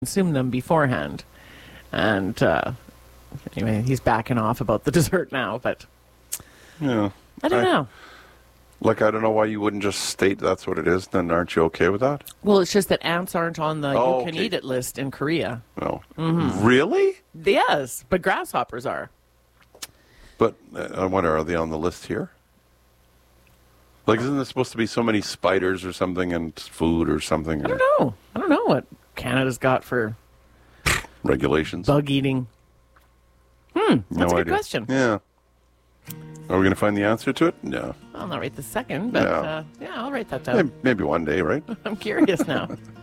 consume them beforehand. And anyway, he's backing off about the dessert now, but Yeah. I don't know. Like, I don't know why you wouldn't just state that's what it is. Then aren't you okay with that? Well, it's just that ants aren't on the Oh, you can okay. eat it list in Korea. No. Really? Yes, but grasshoppers are. But I wonder, are they on the list here? Like, isn't there supposed to be so many spiders or something and food or something? I don't know. I don't know what Canada's got for Regulations? bug eating. That's a good idea. question. Yeah. Are we going to find the answer to it? No. Well, not right this second, but No. yeah, I'll write that down. Maybe one day, right? I'm curious now.